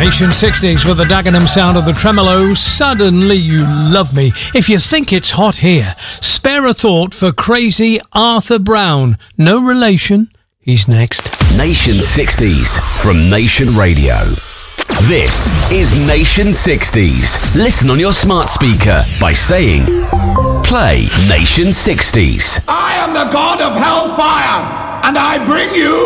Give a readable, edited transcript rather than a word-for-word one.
Nation 60s with the Dagenham sound of the tremolo. Suddenly You Love Me. If you think it's hot here, spare a thought for crazy Arthur Brown. No relation. He's next. Nation 60s from Nation Radio. This is Nation 60s. Listen on your smart speaker by saying, play Nation 60s. I am the god of hellfire, and I bring you